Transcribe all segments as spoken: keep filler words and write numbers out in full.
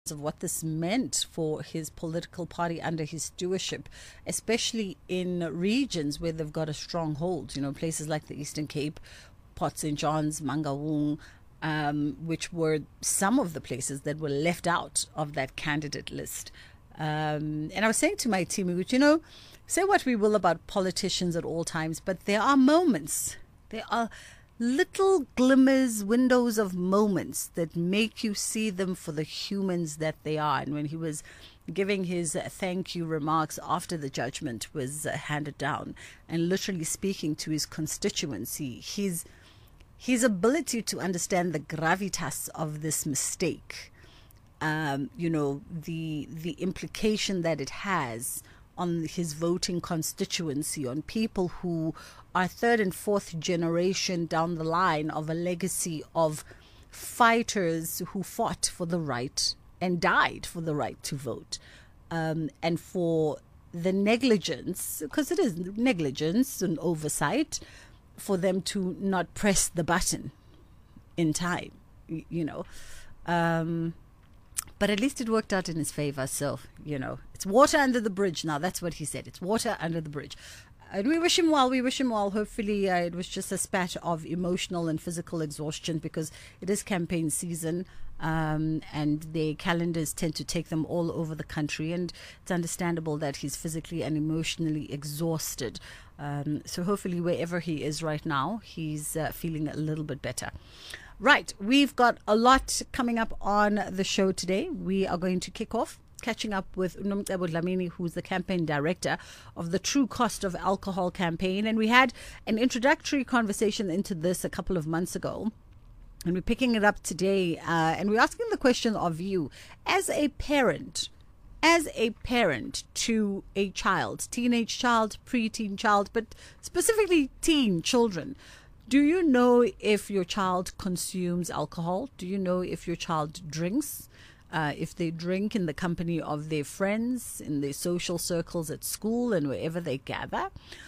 of what this meant for his political party under his stewardship, especially in regions where they've got a strong hold, you know, places like the Eastern Cape, Port Saint John's, Mangaung, um, which were some of the places that were left out of that candidate list. Um, and I was saying to my team, which, you know, say what we will about politicians at all times, but there are moments, there are little glimmers, windows of moments that make you see them for the humans that they are. And when he was giving his thank you remarks after the judgment was uh, handed down and literally speaking to his constituency, his, his ability to understand the gravitas of this mistake, um, you know, the, the implication that it has on his voting constituency, on people who are third and fourth generation down the line of a legacy of fighters who fought for the right and died for the right to vote, um, and for the negligence, because it is negligence and oversight, for them to not press the button in time, you know. Um, But at least it worked out in his favor. So, you know, it's water under the bridge now. That's what he said. It's water under the bridge. And we wish him well. We wish him well. Hopefully uh, it was just a spat of emotional and physical exhaustion, because it is campaign season, um, and their calendars tend to take them all over the country. And it's understandable that he's physically and emotionally exhausted. Um, so hopefully wherever he is right now, he's uh, feeling a little bit better. Right, we've got a lot coming up on the show today. We are going to kick off catching up with Nomcebo Dlamini, who's the campaign director of the True Cost of Alcohol campaign. And we had an introductory conversation into this a couple of months ago. And we're picking it up today. Uh, and we're asking the question of you, as a parent, as a parent to a child, teenage child, preteen child, but specifically teen children, do you know if your child consumes alcohol? Do you know if your child drinks? Uh, if they drink in the company of their friends, in their social circles at school and wherever they gather?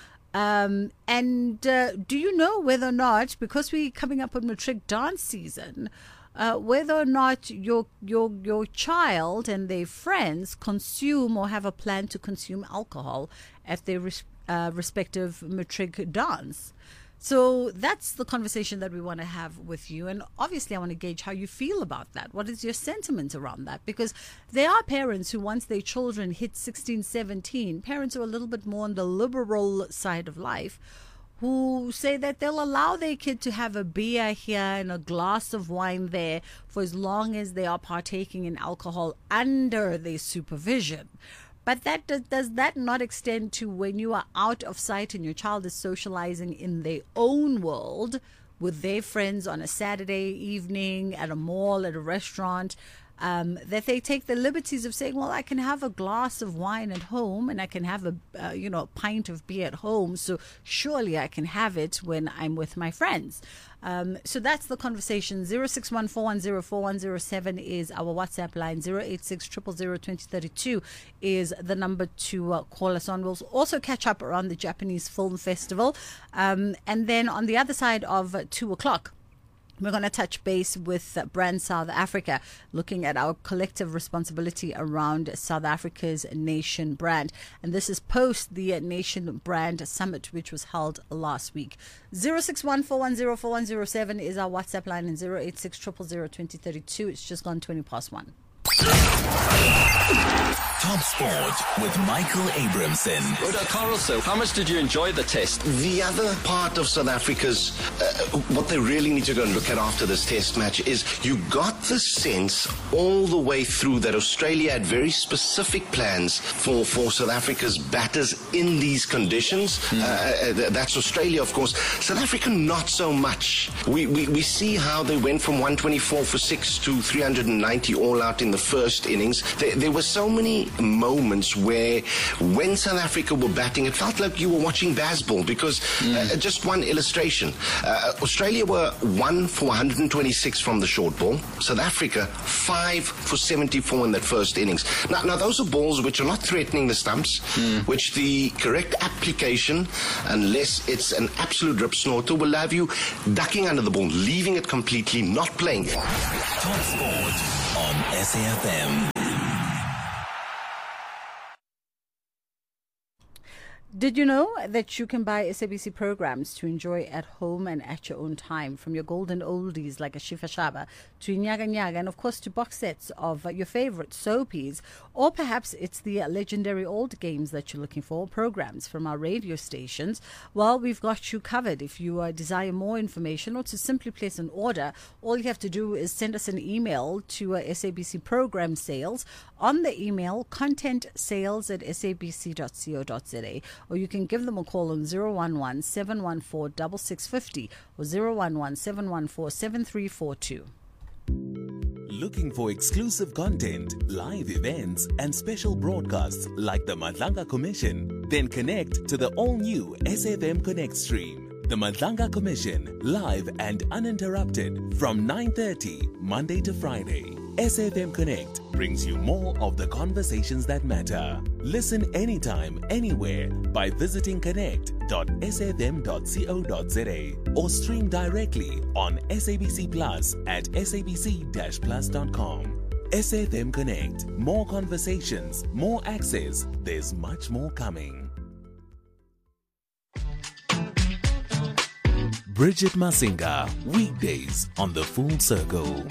Um, and uh, do you know whether or not, because we're coming up on matric dance season, uh, whether or not your your your child and their friends consume or have a plan to consume alcohol at their res- uh, respective matric dance? So that's the conversation that we want to have with you. And obviously, I want to gauge how you feel about that. What is your sentiment around that? Because there are parents who, once their children hit sixteen, seventeen, parents who are a little bit more on the liberal side of life, who say that they'll allow their kid to have a beer here and a glass of wine there for as long as they are partaking in alcohol under their supervision. But that does, does that not extend to when you are out of sight and your child is socializing in their own world with their friends on a Saturday evening at a mall, at a restaurant, um, that they take the liberties of saying, well, I can have a glass of wine at home and I can have a, uh, you know, a pint of beer at home. So surely I can have it when I'm with my friends. Um, so that's the conversation. zero six one four one zero four one zero seven is our WhatsApp line. zero eight six zero zero zero two zero three two is the number to uh, call us on. We'll also catch up around the Japanese Film Festival. Um, and then on the other side of uh, two o'clock, we're going to touch base with uh, Brand South Africa, looking at our collective responsibility around South Africa's Nation brand. And this is post the Nation Brand Summit, which was held last week. zero six one four one zero four one zero seven is our WhatsApp line, and zero eight six zero zero zero two zero three two. It's just gone twenty past one. Top Sport with Michael Abramson. Oda Carlson, how much did you enjoy the test? The other part of South Africa's, uh, what they really need to go and look at after this test match is you got the sense all the way through that Australia had very specific plans for, for South Africa's batters in these conditions. Mm. Uh, uh, that's Australia, of course. South Africa, not so much. We, we, we see how they went from one twenty-four for six to three hundred ninety all out in the first innings. There, there were so many moments where when South Africa were batting, it felt like you were watching baseball because mm. uh, just one illustration. Uh, Australia were one for one hundred twenty-six from the short ball. South Africa, five for seventy-four in that first innings. Now, now those are balls which are not threatening the stumps, mm. which the correct application, unless it's an absolute rip snorter, will have you ducking under the ball, leaving it completely, not playing. Top Sport on S A F M. Did you know that you can buy S A B C programs to enjoy at home and at your own time, from your golden oldies like a Shifa Shaba to Nyaga Nyaga, and of course to box sets of uh, your favorite soapies, or perhaps it's the uh, legendary old games that you're looking for, programs from our radio stations? Well, we've got you covered. If you uh, desire more information or to simply place an order, all you have to do is send us an email to uh, S A B C Program Sales. On the email, content sales at s a b c dot co dot z a, or you can give them a call on zero one one, seven one four, six six five zero or zero one one, seven one four, seven three four two. Looking for exclusive content, live events, and special broadcasts like the Madlanga Commission? Then connect to the all-new S F M Connect stream. The Madlanga Commission, live and uninterrupted from nine thirty, Monday to Friday. S F M Connect brings you more of the conversations that matter. Listen anytime, anywhere by visiting connect dot s f m dot co dot z a or stream directly on S A B C Plus at s a b c dash plus dot com. S F M Connect. More conversations, more access. There's much more coming. Bridget Masinga, weekdays on The Full Circle.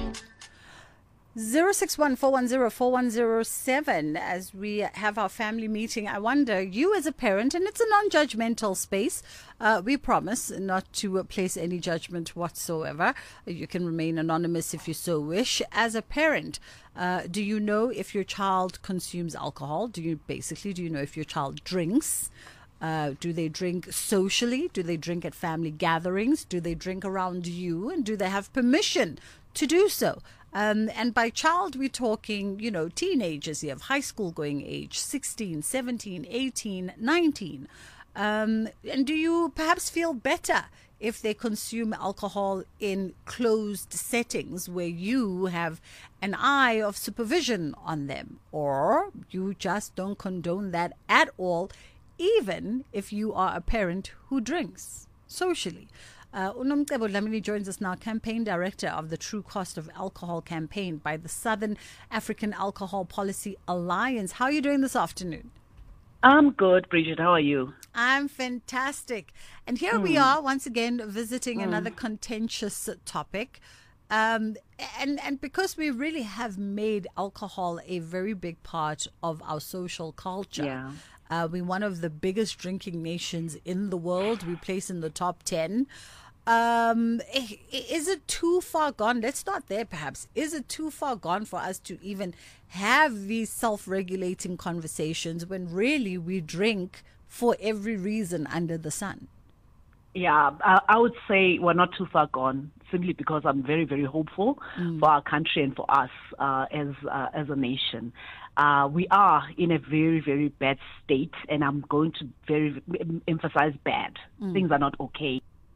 zero six one, four one zero, four one zero seven. As we have our family meeting, I wonder, you as a parent, and it's a non-judgmental space, uh, we promise not to uh, place any judgment whatsoever. You can remain anonymous if you so wish. As a parent, uh, do you know if your child consumes alcohol? Do you basically, do you know if your child drinks? Uh, do they drink socially? Do they drink at family gatherings? Do they drink around you? And do they have permission to do so? Um, and by child, we're talking, you know, teenagers. You have high school going age, sixteen, seventeen, eighteen, nineteen. Um, and do you perhaps feel better if they consume alcohol in closed settings where you have an eye of supervision on them? Or you just don't condone that at all, even if you are a parent who drinks socially? Uh, Unomcebo Dlamini joins us now, campaign director of the True Cost of Alcohol campaign by the Southern African Alcohol Policy Alliance. How are you doing this afternoon? I'm good, Bridget. How are you? I'm fantastic. And here mm. we are once again visiting mm. another contentious topic. Um, and, and because we really have made alcohol a very big part of our social culture. Yeah. Uh, we're one of the biggest drinking nations in the world. We place in the top ten. Um, is it too far gone? Let's start there, perhaps. Is it too far gone for us to even have these self-regulating conversations when really we drink for every reason under the sun? Yeah, I, I would say we're not too far gone, simply because I'm very, very hopeful mm. for our country and for us uh, as uh, as a nation. Uh, we are in a very, very bad state, and I'm going to very emphasize bad. Mm. Things are not okay.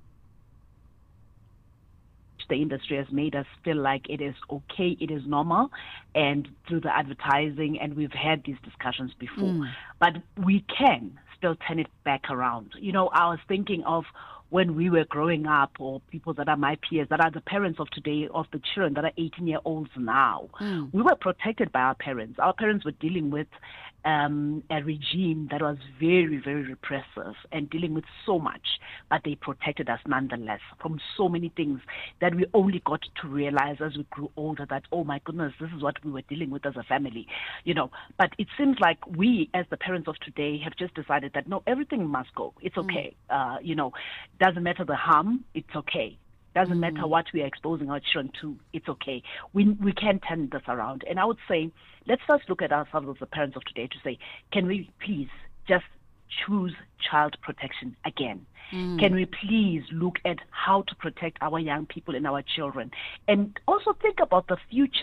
The industry has made us feel like it is okay, it is normal, and through the advertising, and we've had these discussions before. Mm. But we can still turn it back around. You know, I was thinking of when we were growing up, or people that are my peers, that are the parents of today, of the children that are eighteen-year-olds now. Mm. We were protected by our parents. Our parents were dealing with um, a regime that was very, very repressive and dealing with so much, but they protected us nonetheless from so many things that we only got to realize as we grew older that, oh my goodness, this is what we were dealing with as a family, you know. But it seems like we, as the parents of today, have just decided that, no, everything must go. It's okay. Mm. Uh, you know, doesn't matter the harm, it's okay. Doesn't mm. matter what we are exposing our children to, it's okay. We we can turn this around. And I would say, let's first look at ourselves as the parents of today to say, can we please just choose child protection again? Mm. Can we please look at how to protect our young people and our children? And also think about the future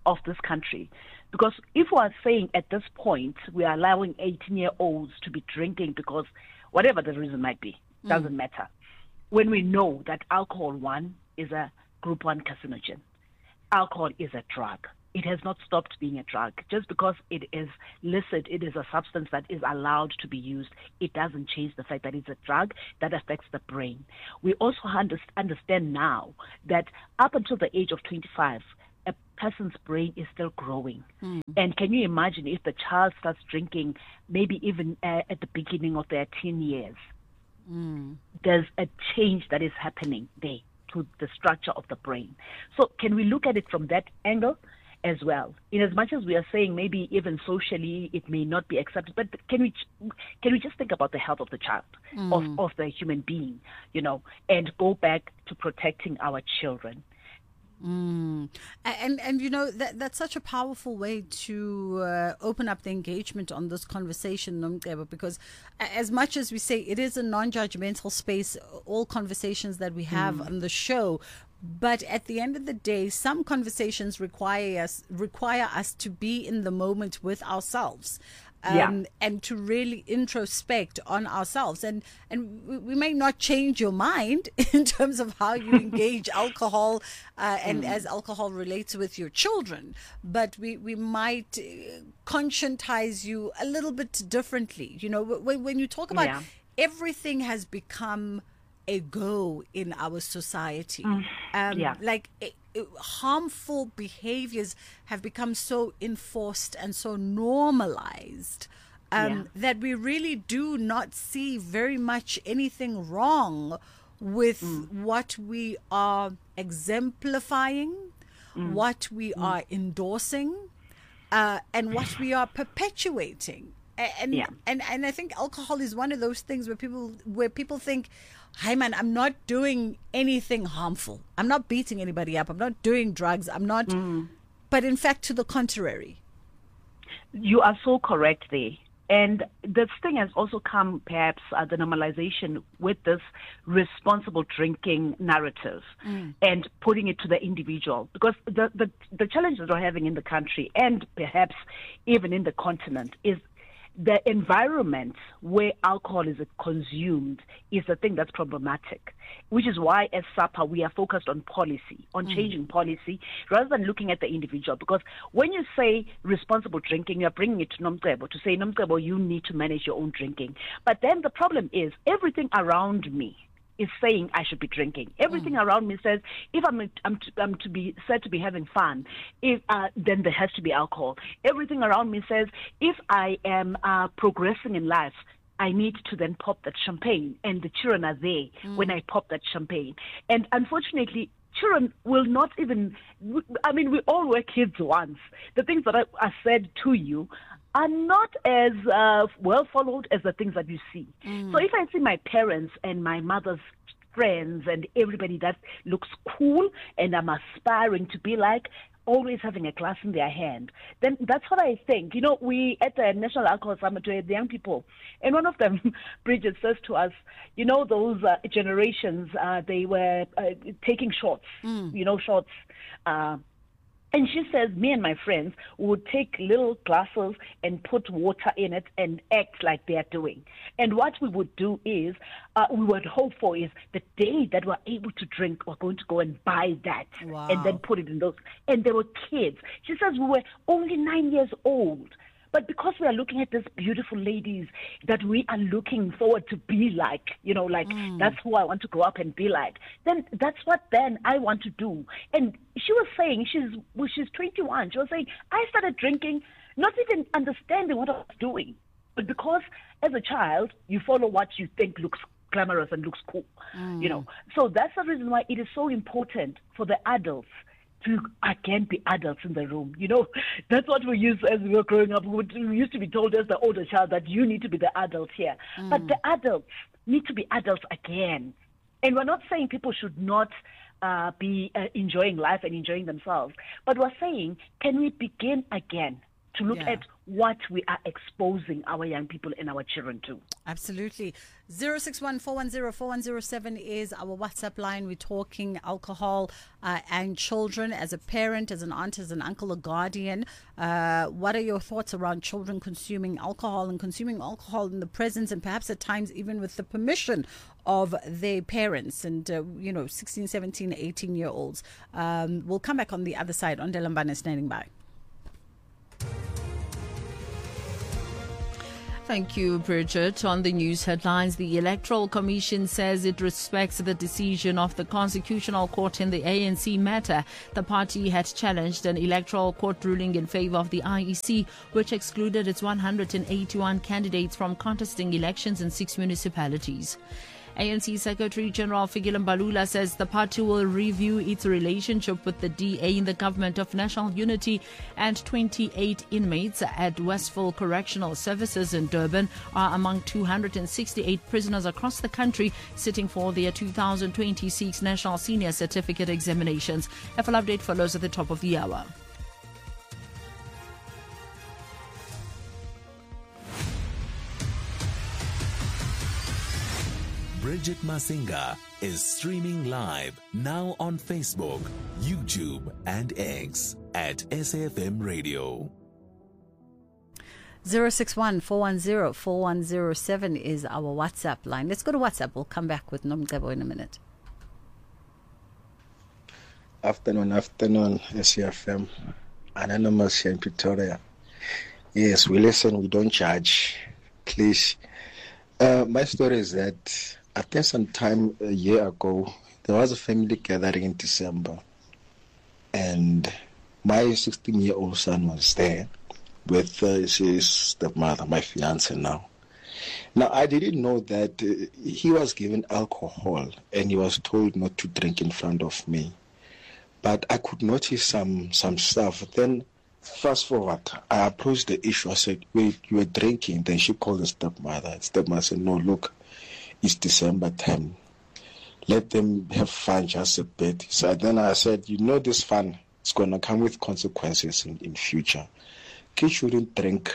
of this country. Because if we are saying at this point we are allowing eighteen-year-olds to be drinking because whatever the reason might be, doesn't mm. matter. When we know that alcohol, one, is a group one carcinogen. Alcohol is a drug. It has not stopped being a drug. Just because it is licit, it is a substance that is allowed to be used, it doesn't change the fact that it's a drug that affects the brain. We also understand now that up until the age of twenty-five, a person's brain is still growing. Mm. And can you imagine if the child starts drinking maybe even uh, at the beginning of their teen years? Mm. There's a change that is happening there to the structure of the brain. So can we look at it from that angle as well? In as much as we are saying maybe even socially it may not be accepted, but can we can we just think about the health of the child, mm. of, of the human being, you know, and go back to protecting our children? Mm. And, and, you know, that that's such a powerful way to uh, open up the engagement on this conversation, Nomcebo, because as much as we say it is a non-judgmental space, all conversations that we have mm. on the show, but at the end of the day, some conversations require us require us to be in the moment with ourselves. Um, yeah. And to really introspect on ourselves. And and we, we may not change your mind in terms of how you engage alcohol uh, and mm. as alcohol relates with your children, but we, we might conscientize you a little bit differently. You know, when, when you talk about yeah. everything has become a go in our society. Mm. Um, yeah. Like it, it, harmful behaviors have become so enforced and so normalized um, yeah. that we really do not see very much anything wrong with mm. what we are exemplifying, mm. what we mm. are endorsing, uh, and what we are perpetuating. And, yeah. and and I think alcohol is one of those things where people where people think, "Hi man, I'm not doing anything harmful. I'm not beating anybody up. I'm not doing drugs. I'm not." Mm. But in fact, to the contrary. You are so correct there. And this thing has also come, perhaps, uh, the normalization with this responsible drinking narrative mm. and putting it to the individual. Because the, the, the challenge that we're having in the country and perhaps even in the continent is the environment where alcohol is consumed is the thing that's problematic, which is why as SAPA we are focused on policy, on mm. changing policy, rather than looking at the individual. Because when you say responsible drinking, you're bringing it to Nomcebo to say, Nomcebo, you need to manage your own drinking. But then the problem is everything around me is saying I should be drinking. Everything mm. around me says if I'm I'm to, I'm to be said to be having fun, if uh, then there has to be alcohol. Everything around me says if I am uh, progressing in life, I need to then pop that champagne, and the children are there mm. when I pop that champagne. And unfortunately, children will not even, I mean, we all were kids once. The things that I, I said to you are not as uh, well followed as the things that you see. Mm. So if I see my parents and my mother's friends and everybody that looks cool and I'm aspiring to be like, always having a glass in their hand, then that's what I think. You know, we at the National Alcohol Summit, we had the young people, and one of them, Bridget, says to us, you know, those uh, generations, uh, they were uh, taking shots, mm. you know, shots. Uh, And she says, me and my friends would take little glasses and put water in it and act like they're doing. And what we would do is, uh, we would hope for is the day that we're able to drink, we're going to go and buy that wow. and then put it in those. And they were kids. She says we were only nine years old. But because we are looking at these beautiful ladies that we are looking forward to be like, you know, like mm. that's who I want to grow up and be like, then that's what then I want to do. And she was saying, she's well, she's twenty-one, she was saying, I started drinking, not even understanding what I was doing. But because as a child, you follow what you think looks glamorous and looks cool, mm. you know. So that's the reason why it is so important for the adults to again be adults in the room. You know, that's what we used as we were growing up. We used to be told as the older child that you need to be the adult here. Mm. But the adults need to be adults again. And we're not saying people should not uh, be uh, enjoying life and enjoying themselves. But we're saying, can we begin again to look Yeah. at what we are exposing our young people and our children to. Absolutely. zero six one four one zero four one zero seven is our WhatsApp line. We're talking alcohol uh, and children. As a parent, as an aunt, as an uncle, a guardian, uh, what are your thoughts around children consuming alcohol and consuming alcohol in the presence and perhaps at times even with the permission of their parents and, uh, you know, sixteen, seventeen, eighteen year olds? Um, we'll come back on the other side. On Delambane standing by. Thank you, Bridget. On the news headlines, the Electoral Commission says it respects the decision of the Constitutional Court in the A N C matter. The party had challenged an electoral court ruling in favor of the I E C, which excluded its one hundred eighty-one candidates from contesting elections in six municipalities. A N C Secretary General Fikile Mbalula says the party will review its relationship with the D A in the Government of National Unity, and twenty-eight inmates at Westville Correctional Services in Durban are among two hundred sixty-eight prisoners across the country sitting for their two thousand twenty-six National Senior Certificate examinations. A full update follows at the top of the hour. Bridget Masinga is streaming live now on Facebook, YouTube, and X at S A F M Radio. zero six one four one zero four one zero seven is our WhatsApp line. Let's go to WhatsApp. We'll come back with Nomcebo in a minute. Afternoon, afternoon, S A F M. Anonymous here in Pretoria. Yes, we listen, we don't judge. Please. Uh, my story is that I think sometime a year ago, there was a family gathering in December. And my sixteen-year-old son was there with uh, his stepmother, my fiance now. Now, I didn't know that uh, he was given alcohol and he was told not to drink in front of me. But I could notice some, some stuff. Then, fast forward, I approached the issue. I said, wait, you were drinking. Then she called the stepmother. Stepmother said, no, look, it's December time. Let them have fun just a bit. So then I said, you know, this fun is going to come with consequences in, in future. Kids shouldn't drink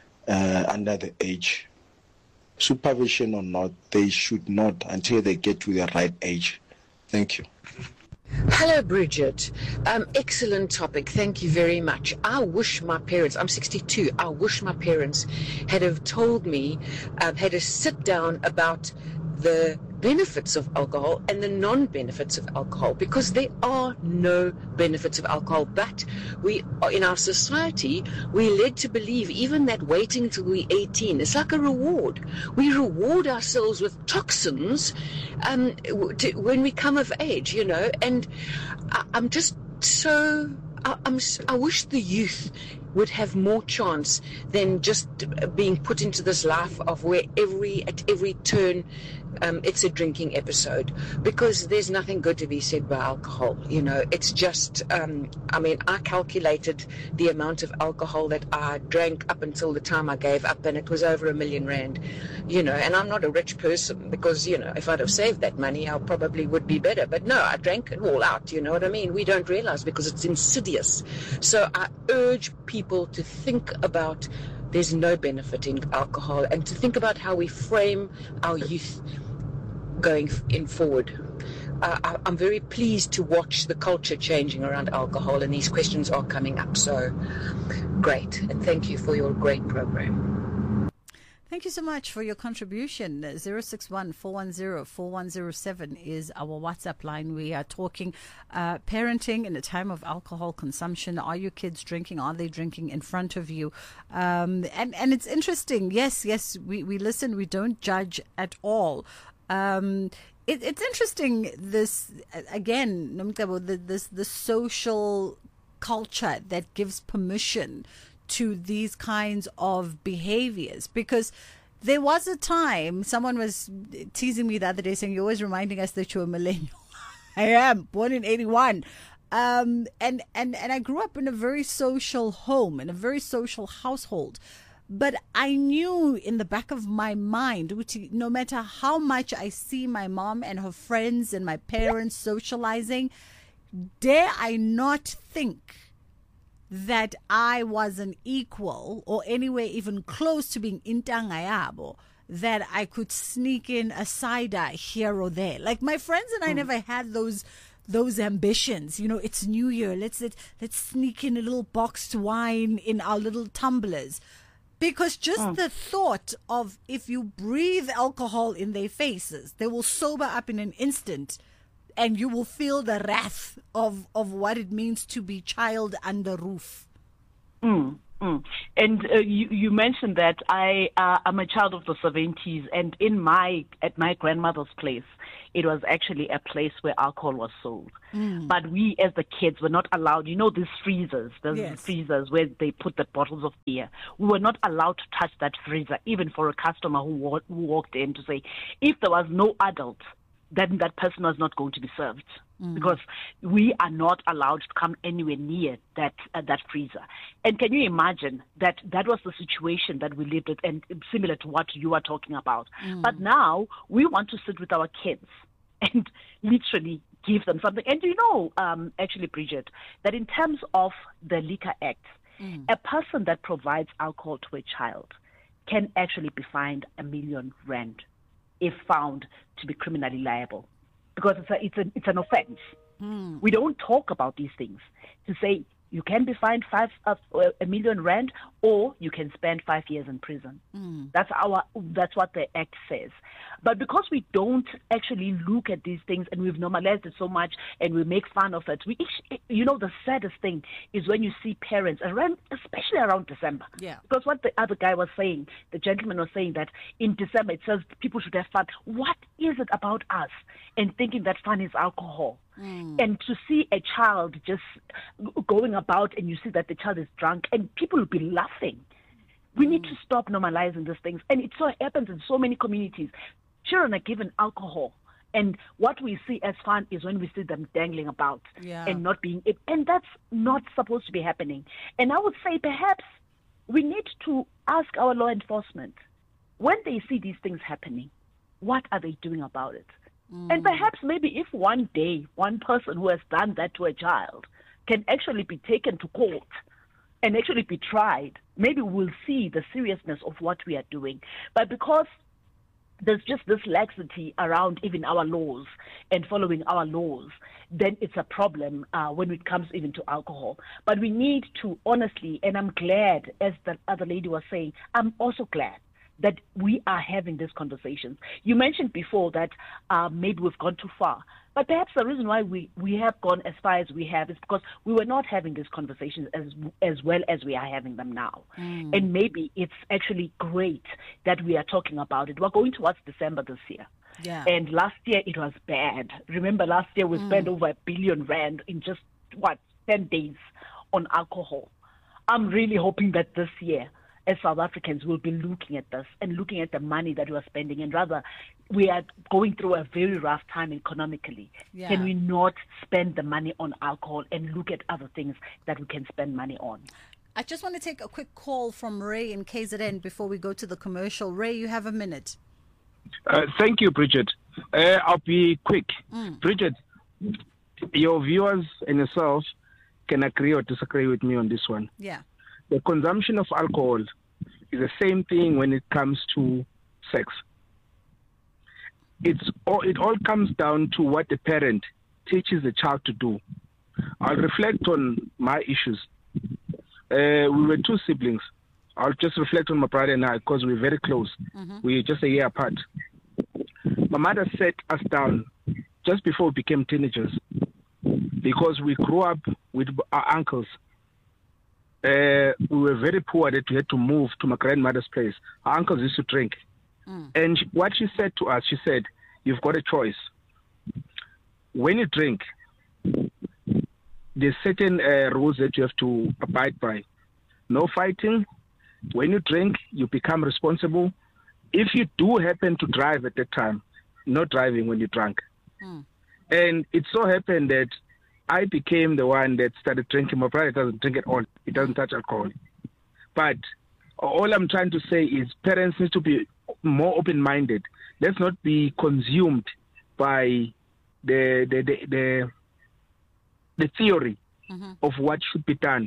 uh, under the age. Supervision or not, they should not until they get to the right age. Thank you. Hello, Bridget. Um, excellent topic. Thank you very much. I wish my parents, I'm sixty-two, I wish my parents had have told me, um, had a sit down about the benefits of alcohol and the non-benefits of alcohol, because there are no benefits of alcohol. But we, in our society, we're led to believe even that waiting till we're eighteen is like a reward. We reward ourselves with toxins um, to, when we come of age, you know, and I, I'm just so, I, I'm, I wish the youth would have more chance than just being put into this life of where every at every turn um, it's a drinking episode, because there's nothing good to be said by alcohol. You know, it's just, um, I mean, I calculated the amount of alcohol that I drank up until the time I gave up, and it was over a million rand, you know, and I'm not a rich person because, you know, if I'd have saved that money, I probably would be better. But no, I drank it all out, you know what I mean? We don't realize because it's insidious. So I urge people to think about there's no benefit in alcohol, and to think about how we frame our youth going in forward. Uh, I, I'm very pleased to watch the culture changing around alcohol, and these questions are coming up. So great, and thank you for your great program. Thank you so much for your contribution. zero six one four one zero four one zero seven is our WhatsApp line. We are talking uh, parenting in a time of alcohol consumption. Are your kids drinking? Are they drinking in front of you? Um, and, and it's interesting. Yes, yes, we, we listen. We don't judge at all. Um, it, it's interesting, this, again, the, this, the social culture that gives permission to these kinds of behaviors, because there was a time, someone was teasing me the other day saying, you're always reminding us that you're a millennial. I am born in eighty-one. Um, and, and, and I grew up in a very social home, in a very social household. But I knew in the back of my mind, no matter how much I see my mom and her friends and my parents socializing, dare I not think that I wasn't equal or anywhere even close to being intangayabo, that I could sneak in a cider here or there. Like my friends and I mm. never had those those ambitions. You know, it's New Year. Let's let, let's sneak in a little boxed wine in our little tumblers. Because just mm. the thought of if you breathe alcohol in their faces, they will sober up in an instant and you will feel the wrath of, of what it means to be child under roof. Mm. Mm. And uh, you, you mentioned that I uh, am a child of the seventies, and in my at my grandmother's place, it was actually a place where alcohol was sold. Mm. But we, as the kids, were not allowed. You know, these freezers, those yes. freezers where they put the bottles of beer. We were not allowed to touch that freezer, even for a customer who, wa- who walked in to say, if there was no adult, then that person was not going to be served. Mm. Because we are not allowed to come anywhere near that uh, that freezer. And can you imagine that that was the situation that we lived with, and similar to what you are talking about. Mm. But now we want to sit with our kids and literally give them something. And you know, um, actually, Bridget, that in terms of the Liquor Act, mm. a person that provides alcohol to a child can actually be fined a million rand if found to be criminally liable. Because it's a, it's a, it's an offense. Mm. We don't talk about these things to say you can be fined five uh, a million rand, or you can spend five years in prison. Mm. That's our that's what the act says. But because we don't actually look at these things and we've normalized it so much and we make fun of it, we you know the saddest thing is when you see parents around, especially around December. Yeah. Because what the other guy was saying, the gentleman was saying that in December it says people should have fun. What is it about us and thinking that fun is alcohol? Mm. And to see a child just going about and you see that the child is drunk and people will be laughing. We mm. need to stop normalizing these things. And it so happens in so many communities. Children are given alcohol. And what we see as fun is when we see them dangling about yeah. and not being it. And that's not supposed to be happening. And I would say perhaps we need to ask our law enforcement, when they see these things happening, what are they doing about it? Mm. And perhaps maybe if one day one person who has done that to a child can actually be taken to court and actually be tried, maybe we'll see the seriousness of what we are doing. But because there's just this laxity around even our laws and following our laws, then it's a problem uh, when it comes even to alcohol. But we need to honestly, and I'm glad, as the other lady was saying, I'm also glad that we are having these conversations. You mentioned before that uh, maybe we've gone too far. But perhaps the reason why we, we have gone as far as we have is because we were not having these conversations as as well as we are having them now. Mm. And maybe it's actually great that we are talking about it. We're going towards December this year. Yeah. And last year it was bad. Remember last year we mm. spent over a billion rand in just, what, ten days on alcohol. I'm really hoping that this year, as South Africans, will be looking at this and looking at the money that we are spending, and rather we are going through a very rough time economically. Yeah. Can we not spend the money on alcohol and look at other things that we can spend money on? I just want to take a quick call from Ray in K Z N before we go to the commercial. Ray, you have a minute. Uh, thank you, Bridget. Uh, I'll be quick. Mm. Bridget, your viewers and yourself can agree or disagree with me on this one. Yeah. The consumption of alcohol is the same thing when it comes to sex. It's all, it all comes down to what the parent teaches the child to do. I'll reflect on my issues. Uh, we were two siblings. I'll just reflect on my brother and I because we're very close. Mm-hmm. We're just a year apart. My mother sat us down just before we became teenagers because we grew up with our uncles. Uh, we were very poor that we had to move to my grandmother's place. Our uncles used to drink. Mm. And she, what she said to us, she said, you've got a choice. When you drink, there's certain uh, rules that you have to abide by. No fighting. When you drink, you become responsible. If you do happen to drive at that time, not driving when you're drunk. Mm. And it so happened that I became the one that started drinking. My brother doesn't drink at all. He doesn't touch alcohol. But all I'm trying to say is parents need to be more open-minded. Let's not be consumed by the the the, the, the theory mm-hmm. of what should be done.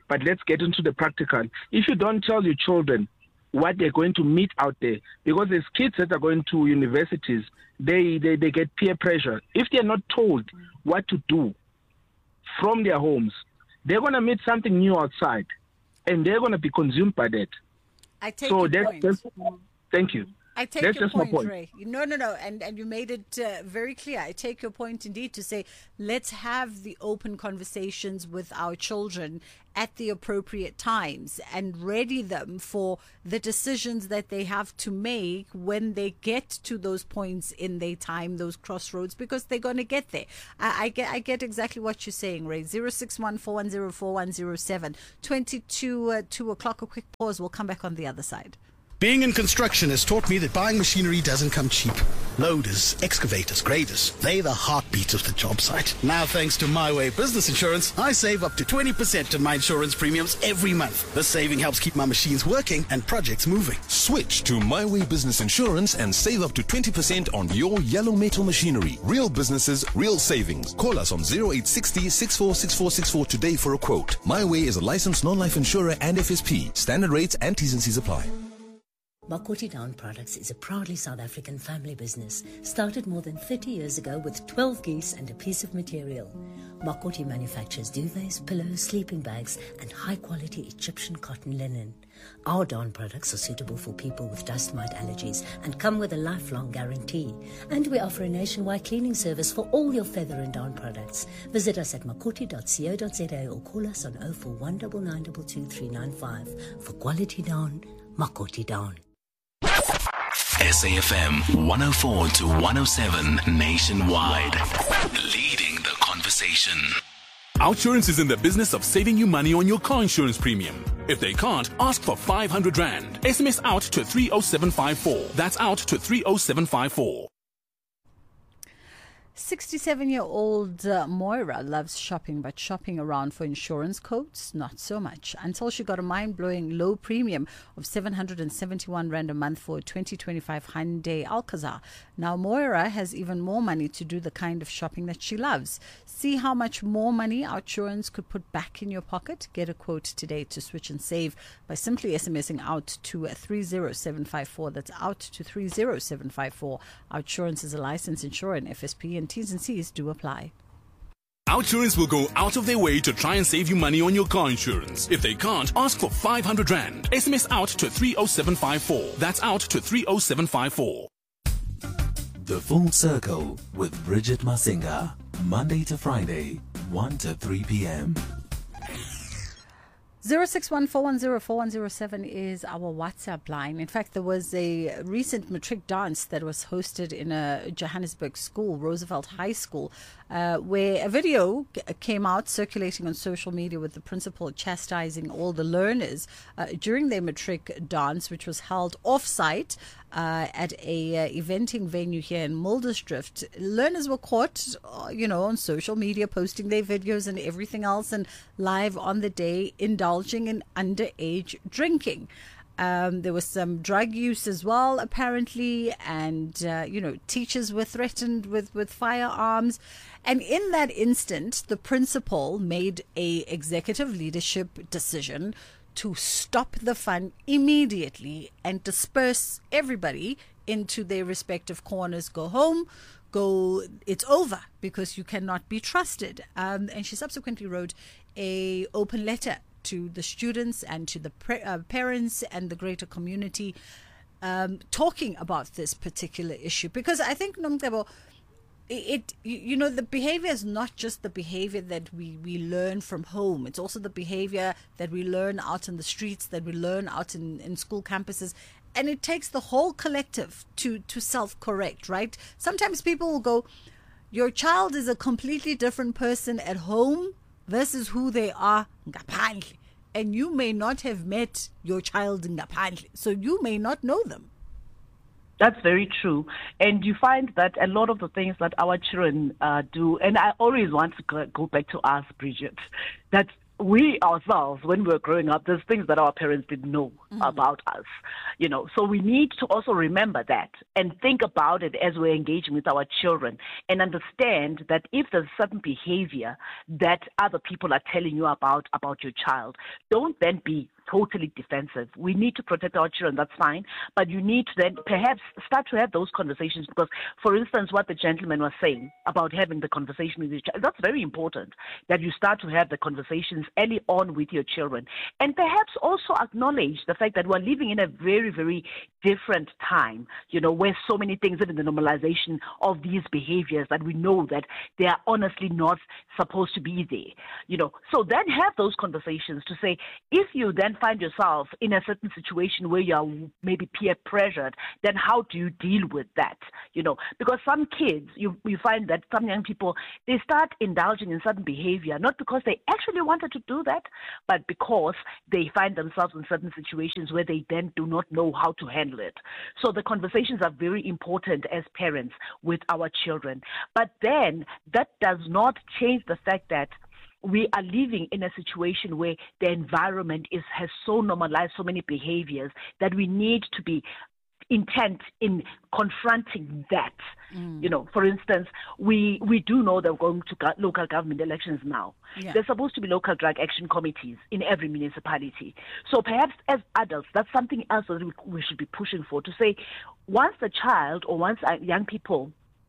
but let's get into the practical. If you don't tell your children what they're going to meet out there, because there's kids that are going to universities, they, they, they get peer pressure. If they're not told what to do from their homes, they're going to meet something new outside, and they're going to be consumed by that. I take so your that's, point. That's, thank you. I take That's your just my point, point. Ray. No, no, no. And and you made it uh, very clear. I take your point indeed to say, let's have the open conversations with our children at the appropriate times and ready them for the decisions that they have to make when they get to those points in their time, those crossroads, because they're going to get there. I, I get I get exactly what you're saying, Ray. zero six one four one zero four one zero seven. twenty-two, uh, two o'clock, a quick pause. We'll come back on the other side. Being in construction has taught me that buying machinery doesn't come cheap. Loaders, excavators, graders, they're the heartbeat of the job site. Now, thanks to My Way Business Insurance, I save up to twenty percent on my insurance premiums every month. This saving helps keep my machines working and projects moving. Switch to My Way Business Insurance and save up to twenty percent on your yellow metal machinery. Real businesses, real savings. Call us on zero eight six zero, six four six four six four today for a quote. My Way is a licensed non-life insurer and F S P. Standard rates and T's and C's apply. Makoti Down Products is a proudly South African family business, started more than thirty years ago with twelve geese and a piece of material. Makoti manufactures duvets, pillows, sleeping bags, and high-quality Egyptian cotton linen. Our Down products are suitable for people with dust mite allergies and come with a lifelong guarantee. And we offer a nationwide cleaning service for all your feather and down products. Visit us at makoti dot co dot za or call us on oh four one nine nine two two three nine five. For quality down, Makoti Down. S A F M one oh four to one oh seven nationwide. Leading the conversation. Outsurance is in the business of saving you money on your car insurance premium. If they can't, ask for five hundred rand. S M S out to three oh seven five four. That's out to three oh seven five four. sixty-seven-year-old uh, Moira loves shopping, but shopping around for insurance quotes, not so much. Until she got a mind-blowing low premium of seven hundred seventy-one rand a month for a twenty twenty-five Hyundai Alcazar. Now Moira has even more money to do the kind of shopping that she loves. See how much more money Outsurance could put back in your pocket? Get a quote today to switch and save by simply SMSing out to three oh seven five four. That's out to three oh seven five four. Outsurance is a licensed insurer and F S P, and T's and C's do apply. Outsurance will go out of their way to try and save you money on your car insurance. If they can't, ask for five hundred rand. S M S out to three oh seven five four. That's out to three oh seven five four. The Full Circle with Bridget Masinga. Monday to Friday, one to three p.m. zero six one four one zero four one zero seven is our WhatsApp line. In fact, there was a recent matric dance that was hosted in a Johannesburg school, Roosevelt High School, uh, where a video g- came out circulating on social media with the principal chastising all the learners uh, during their matric dance, which was held off-site uh, at a uh, eventing venue here in Muldersdrift. Learners were caught, uh, you know, on social media posting their videos and everything else, and live on the day indulging in underage drinking. Um, there was some drug use as well, apparently, and, uh, you know, teachers were threatened with, with firearms. And in that instant, the principal made a executive leadership decision to stop the fun immediately and disperse everybody into their respective corners. Go home, go, it's over, because you cannot be trusted. Um, and she subsequently wrote a open letter to the students and to the pre- uh, parents and the greater community, um, talking about this particular issue. Because I think, Nomcebo, it, you, you know, the behavior is not just the behavior that we, we learn from home. It's also the behavior that we learn out in the streets, that we learn out in, in school campuses. And it takes the whole collective to, to self-correct, right? Sometimes people will go, your child is a completely different person at home versus who they are ngaphandle. And you may not have met your child ngaphandle, so you may not know them. That's very true. And you find that a lot of the things that our children uh, do, and I always want to go, go back to us, Bridget, that we ourselves, when we were growing up, there's things that our parents didn't know mm-hmm. about us, you know. So we need to also remember that and think about it as we're engaging with our children and understand that if there's certain behavior that other people are telling you about, about your child, don't then be totally defensive. We need to protect our children, that's fine, but you need to then perhaps start to have those conversations because, for instance, what the gentleman was saying about having the conversation with your child, that's very important, that you start to have the conversations early on with your children. And perhaps also acknowledge the fact that we're living in a very, very different time, you know, where so many things, even the normalization of these behaviors that we know that they are honestly not supposed to be there, you know. So then have those conversations to say, if you then find yourself in a certain situation where you are maybe peer pressured, then how do you deal with that? You know, because some kids, you you find that some young people, they start indulging in certain behavior, not because they actually wanted to do that, but because they find themselves in certain situations where they then do not know how to handle it. So the conversations are very important as parents with our children. But then that does not change the fact that we are living in a situation where the environment is has so normalized so many behaviors that we need to be intent in confronting that. Mm. You know, for instance, we we do know that we're going to go- local government elections now. Yeah. There's supposed to be local drug action committees in every municipality. So perhaps as adults, that's something else that we, we should be pushing for, to say once the child or once young people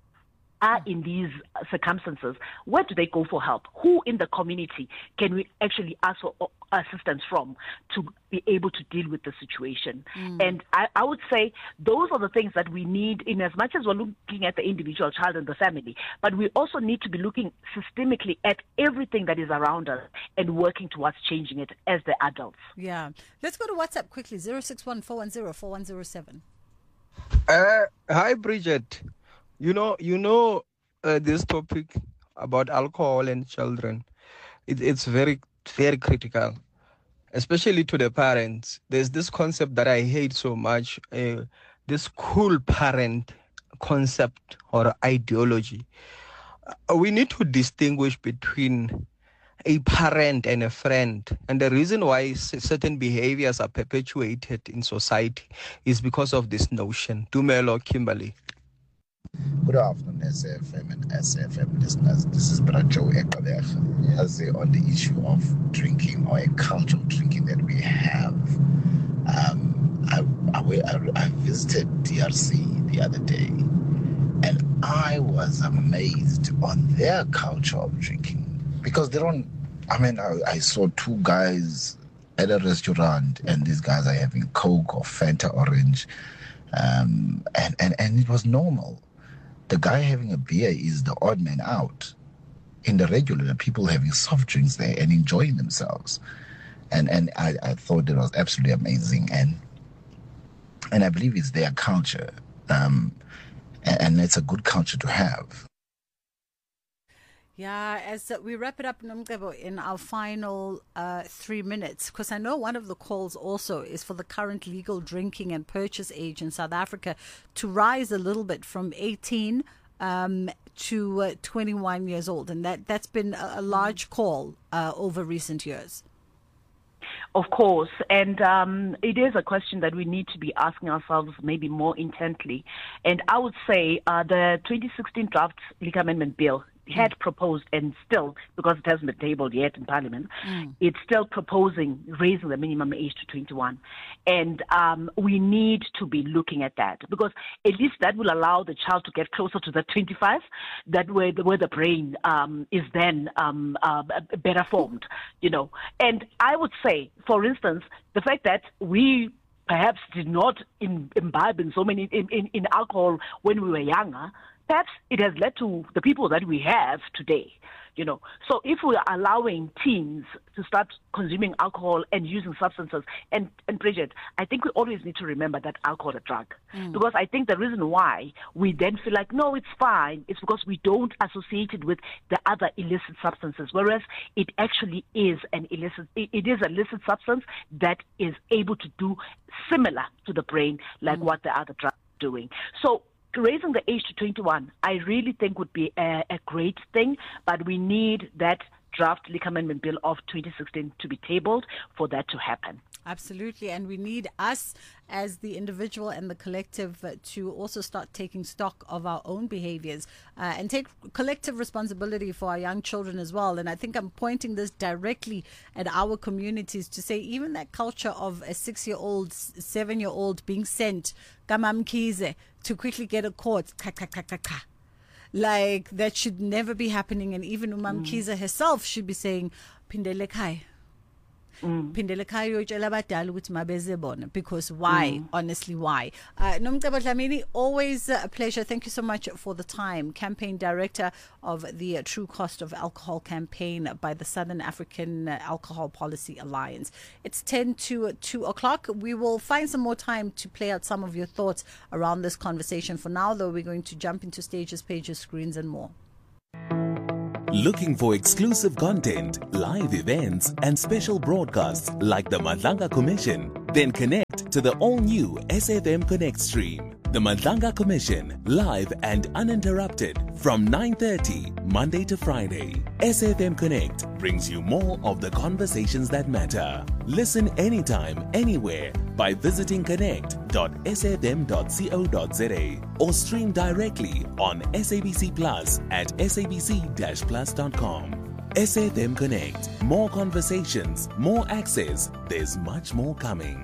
are in these circumstances, where do they go for help? Who in the community can we actually ask for assistance from to be able to deal with the situation? Mm. And I, I would say those are the things that we need, in as much as we're looking at the individual child and the family, but we also need to be looking systemically at everything that is around us and working towards changing it as the adults. Yeah. Let's go to WhatsApp quickly, zero six one four one zero four one zero seven. Uh, hi, Bridget. You know, you know, uh, this topic about alcohol and children, it, it's very, very critical, especially to the parents. There's this concept that I hate so much, uh, this cool parent concept or ideology. Uh, we need to distinguish between a parent and a friend. And the reason why certain behaviors are perpetuated in society is because of this notion. Dumelo, Kimberly. Good afternoon, S F M and S F M listeners. This is Brother Joe Ekabech. As on the issue of drinking or a culture of drinking that we have, um, I, I, I visited D R C the other day, and I was amazed on their culture of drinking because they don't. I mean, I, I saw two guys at a restaurant, and these guys are having Coke or Fanta Orange, um, and and and it was normal. The guy having a beer is the odd man out. In the regular, the people having soft drinks there and enjoying themselves. And and I, I thought it was absolutely amazing. And and I believe it's their culture. Um, and, and it's a good culture to have. Yeah, as uh, we wrap it up, Nomcebo, in our final uh, three minutes, because I know one of the calls also is for the current legal drinking and purchase age in South Africa to rise a little bit from eighteen um, to uh, twenty-one years old. And that, that's been a, a large call uh, over recent years. Of course, and um, it is a question that we need to be asking ourselves maybe more intently. And I would say uh, the twenty sixteen draft Liquor Amendment Bill had mm. proposed, and still, because it hasn't been tabled yet in Parliament, mm. it's still proposing raising the minimum age to twenty-one. And um, we need to be looking at that, because at least that will allow the child to get closer to the twenty-five, that where the, where the brain um, is then um, uh, better formed, you know. And I would say, for instance, the fact that we perhaps did not in, imbibe in so many in, in, in alcohol when we were younger, perhaps it has led to the people that we have today, you know. So if we are allowing teens to start consuming alcohol and using substances, and, and Bridget, I think we always need to remember that alcohol is a drug. Mm. Because I think the reason why we then feel like, no, it's fine, is because we don't associate it with the other illicit substances, whereas it actually is an illicit, it, it is a illicit substance that is able to do similar to the brain like mm. what the other drugs are doing. So raising the age to twenty-one, I really think would be a, a great thing, but we need that draft Liquor Amendment Bill of twenty sixteen to be tabled for that to happen. Absolutely. And we need us as the individual and the collective uh, to also start taking stock of our own behaviors uh, and take collective responsibility for our young children as well. And I think I'm pointing this directly at our communities to say even that culture of a six-year-old, seven-year-old being sent kamamkize to quickly get a court, like that should never be happening. And even Umam mm. Kiza herself should be saying, Pindele Kai. Because why? Mm. Honestly, why? Uh, Nomcebo Dlamini, always a pleasure. Thank you so much for the time. Campaign Director of the uh, True Cost of Alcohol campaign by the Southern African uh, Alcohol Policy Alliance. It's ten to two o'clock. We will find some more time to play out some of your thoughts around this conversation. For now, though, we're going to jump into stages, pages, screens, and more. Looking for exclusive content, live events, and special broadcasts like the Madlanga Commission? Then connect to the all-new S F M Connect stream. The Madlanga Commission, live and uninterrupted from nine thirty, Monday to Friday. S F M Connect brings you more of the conversations that matter. Listen anytime, anywhere by visiting connect dot s f m dot co dot z a or stream directly on S A B C Plus at s a b c dash plus dot com. S F M Connect. More conversations, more access. There's much more coming.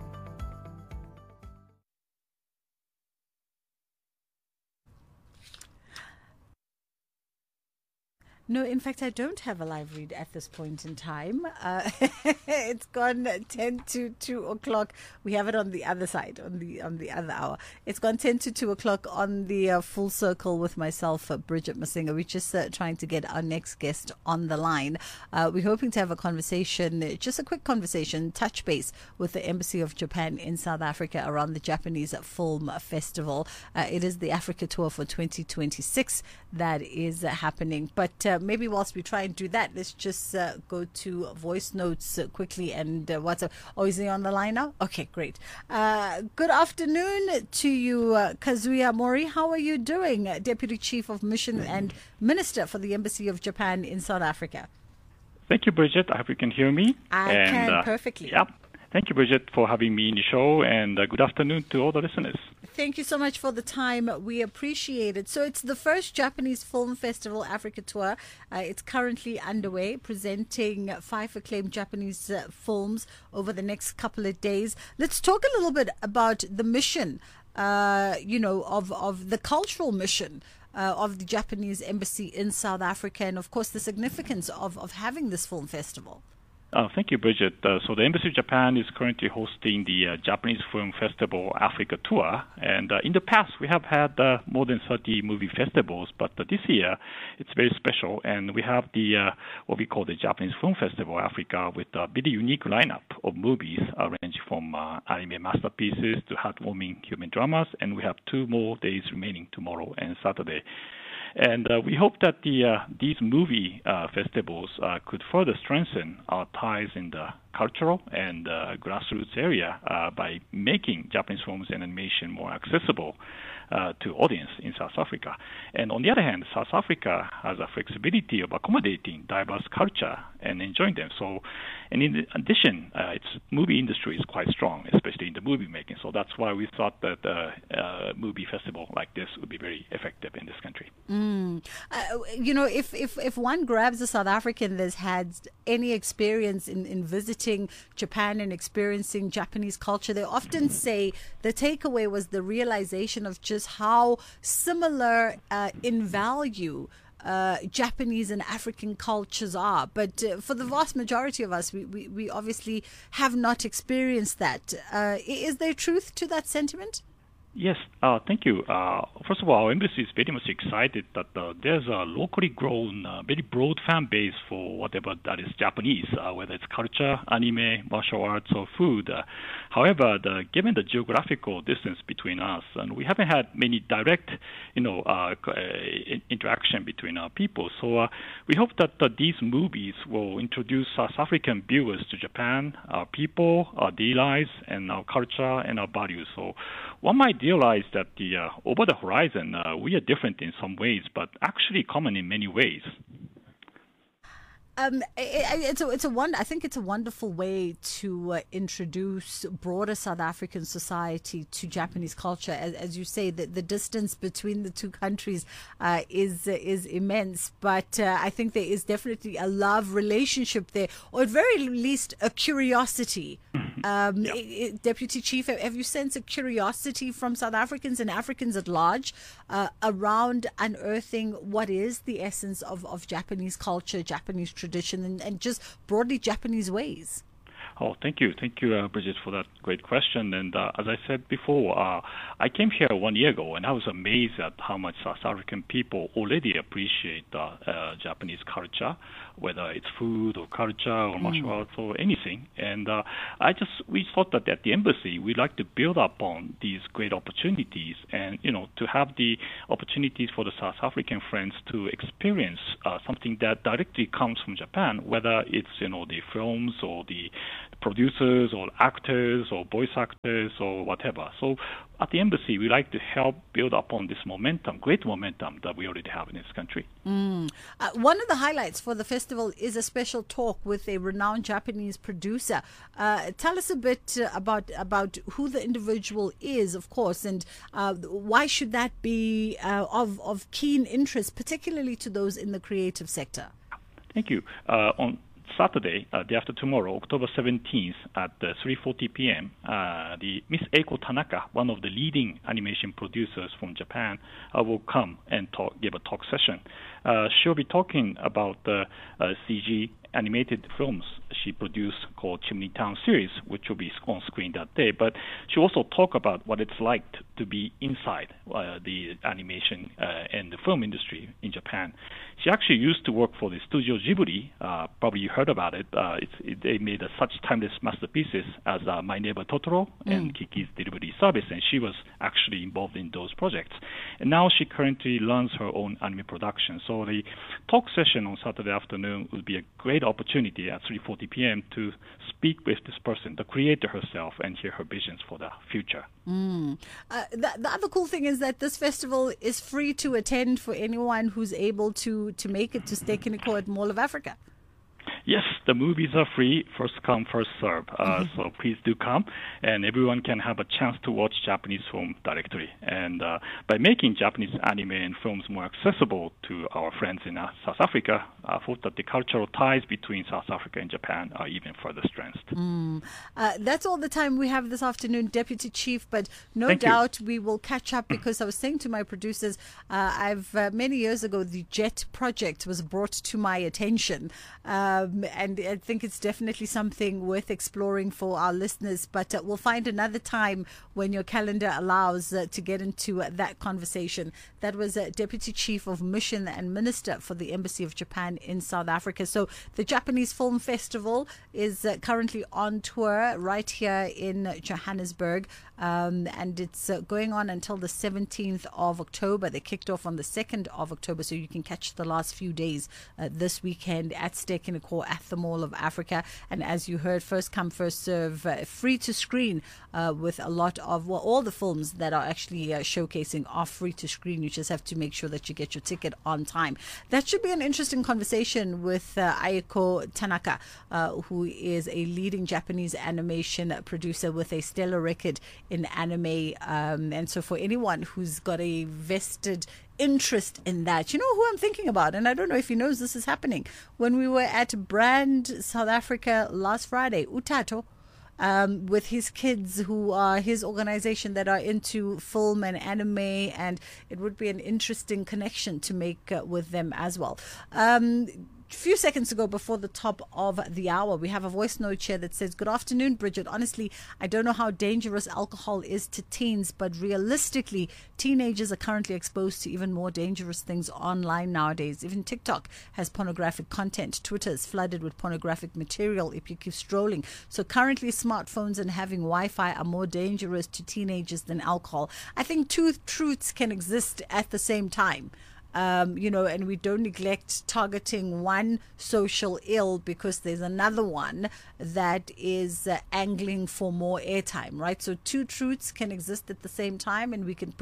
No, in fact, I don't have a live read at this point in time. Uh, it's gone ten to two o'clock. We have it on the other side, on the on the other hour. It's gone ten to two o'clock on the uh, Full Circle with myself, uh, Bridget Masinga. We're just uh, trying to get our next guest on the line. Uh, we're hoping to have a conversation, just a quick conversation, touch base with the Embassy of Japan in South Africa around the Japanese Film Festival. Uh, it is the Africa Tour for twenty twenty-six that is uh, happening. But uh, maybe whilst we try and do that, let's just uh, go to voice notes uh, quickly. And uh, what's up? Oh, is he on the line now? Okay, great. Uh, good afternoon to you, uh, Kazuya Mori. How are you doing, uh, Deputy Chief of Mission and Minister for the Embassy of Japan in South Africa? Thank you, Bridget. I hope you can hear me. I and, can uh, perfectly. Yeah. Thank you, Bridget, for having me in the show, and uh, good afternoon to all the listeners. Thank you so much for the time. We appreciate it. So it's the first Japanese Film Festival Africa Tour. Uh, it's currently underway, presenting five acclaimed Japanese uh, films over the next couple of days. Let's talk a little bit about the mission, uh, you know, of, of the cultural mission uh, of the Japanese Embassy in South Africa, and, of course, the significance of, of having this film festival. Uh, thank you, Bridget. Uh, so the Embassy of Japan is currently hosting the uh, Japanese Film Festival Africa Tour. And uh, in the past, we have had uh, more than thirty movie festivals, but uh, this year it's very special. And we have the uh, what we call the Japanese Film Festival Africa with a very unique lineup of movies uh, ranging from uh, anime masterpieces to heartwarming human dramas. And we have two more days remaining, tomorrow and Saturday. And uh, we hope that the uh, these movie uh, festivals uh, could further strengthen our ties in the cultural and uh, grassroots area uh, by making Japanese films and animation more accessible uh, to audience in South Africa. And on the other hand, South Africa has a flexibility of accommodating diverse culture and enjoying them. So, and in addition, uh, its movie industry is quite strong, especially in the movie making. So that's why we thought that uh, a movie festival like this would be very effective in this country. Mm. Uh, you know, if, if, if one grabs a South African that's had any experience in, in visiting Japan and experiencing Japanese culture, they often say the takeaway was the realization of just how similar uh, in value Uh, Japanese and African cultures are. But uh, for the vast majority of us, we, we, we obviously have not experienced that. Uh, is there truth to that sentiment? Yes, uh, thank you. Uh, first of all, our embassy is very much excited that uh, there's a locally grown, uh, very broad fan base for whatever that is Japanese, uh, whether it's culture, anime, martial arts, or food. Uh, however, the, given the geographical distance between us, and we haven't had many direct, you know, uh, interaction between our people. So uh, we hope that uh, these movies will introduce South African viewers to Japan, our people, our daily lives, and our culture and our values. So one might realize that the uh, over the horizon, uh, we are different in some ways, but actually common in many ways. Um, it, it's a, it's a one. I think it's a wonderful way to uh, introduce broader South African society to Japanese culture. As, as you say, the, the distance between the two countries uh, is uh, is immense. But uh, I think there is definitely a love relationship there, or at very least a curiosity. Um, Yeah. i- i- Deputy Chief, have you sensed a curiosity from South Africans and Africans at large uh, around unearthing what is the essence of, of Japanese culture, Japanese tradition, and, and just broadly Japanese ways? Oh, thank you. Thank you, uh, Bridget, for that great question. And uh, as I said before, uh, I came here one year ago, and I was amazed at how much South African people already appreciate uh, uh, Japanese culture, whether it's food or culture or martial Mm. arts or anything. And uh, I just we thought that at the embassy, we'd like to build upon these great opportunities and, you know, to have the opportunities for the South African friends to experience uh, something that directly comes from Japan, whether it's, you know, the films or the producers or actors or voice actors or whatever. So at the embassy, we like to help build upon this momentum, great momentum that we already have in this country. Mm. Uh, one of the highlights for the festival is a special talk with a renowned Japanese producer. Uh, tell us a bit uh, about about who the individual is, of course, and uh, why should that be uh, of of keen interest, particularly to those in the creative sector. Thank you. Uh, on Saturday, uh, day after tomorrow, October seventeenth at uh, three forty p.m., uh, the Miss Eiko Tanaka, one of the leading animation producers from Japan, uh, will come and talk, give a talk session. Uh, she'll be talking about the uh, C G animated films she produced called Chimney Town series, which will be on screen that day. But she'll also talk about what it's like to be inside uh, the animation uh, and the film industry in Japan. She actually used to work for the Studio Ghibli. Uh, probably you heard about it. Uh, it's, it they made uh, such timeless masterpieces as uh, My Neighbor Totoro and Kiki's Delivery Service, and she was actually involved in those projects. And now she currently runs her own anime production. So the talk session on Saturday afternoon will be a great opportunity at three forty p.m. to speak with this person, the creator herself, and hear her visions for the future. Mm. Uh, the, the other cool thing is that this festival is free to attend for anyone who's able to, to make it to Stekeniko at Mall of Africa. Yes, the movies are free, first come, first serve. Uh, so please do come, and everyone can have a chance to watch Japanese film directly. And uh, by making Japanese anime and films more accessible to our friends in uh, South Africa, I thought that the cultural ties between South Africa and Japan are even further strengthened. Mm. Uh, that's all the time we have this afternoon, Deputy Chief, but no Thank you. doubt we will catch up, because I was saying to my producers, uh, I've uh, many years ago, the JET project was brought to my attention. Um, and I think it's definitely something worth exploring for our listeners. But uh, we'll find another time when your calendar allows uh, to get into uh, that conversation. That was uh, Deputy Chief of Mission and Minister for the Embassy of Japan in South Africa. So the Japanese Film Festival is uh, currently on tour right here in Johannesburg. Um, and it's uh, going on until the seventeenth of October. They kicked off on the second of October, so you can catch the last few days uh, this weekend at Stekeniko at the Mall of Africa. And as you heard, first come, first serve, uh, free to screen uh, with a lot of, well, all the films that are actually uh, showcasing are free to screen. You just have to make sure that you get your ticket on time. That should be an interesting conversation with uh, Eiko Tanaka, uh, who is a leading Japanese animation producer with a stellar record in anime. Um, and so for anyone who's got a vested interest in that, you know who I'm thinking about, and I don't know if he knows this is happening. When we were at Brand South Africa last Friday, Utato, um, with his kids, who are his organization, that are into film and anime, and it would be an interesting connection to make uh, with them as well. Um, few seconds ago, before the top of the hour, we have a voice note here that says, "Good afternoon, Bridget. Honestly, I don't know how dangerous alcohol is to teens, but realistically, teenagers are currently exposed to even more dangerous things online nowadays. Even TikTok has pornographic content. Twitter is flooded with pornographic material if you keep strolling. So currently, smartphones and having Wi-Fi are more dangerous to teenagers than alcohol. I think two truths can exist at the same time." Um, you know, and we don't neglect targeting one social ill because there's another one that is uh, angling for more airtime, right? So two truths can exist at the same time, and we can put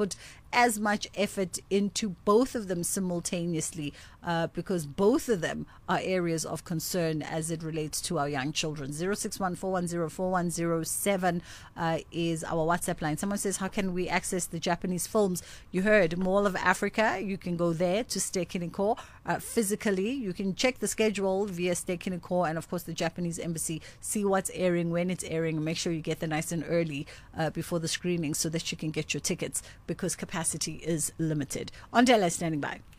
as much effort into both of them simultaneously, uh, because both of them are areas of concern as it relates to our young children. zero six one four one zero four one zero seven uh, is our WhatsApp line. Someone says, how can we access the Japanese films? You heard Mall of Africa. You can go there to Stekenicor uh, physically. You can check the schedule via Stekenicor and, of course, the Japanese embassy. See what's airing, when it's airing, and make sure you get there nice and early uh, before the screening so that you can get your tickets, because capacity is limited. Ondela is standing by.